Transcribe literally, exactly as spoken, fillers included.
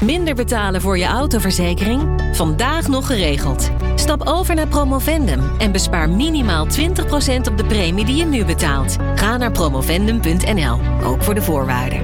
Minder betalen voor je autoverzekering? Vandaag nog geregeld. Stap over naar Promovendum en bespaar minimaal twintig procent op de premie die je nu betaalt. Ga naar promovendum punt n l, ook voor de voorwaarden.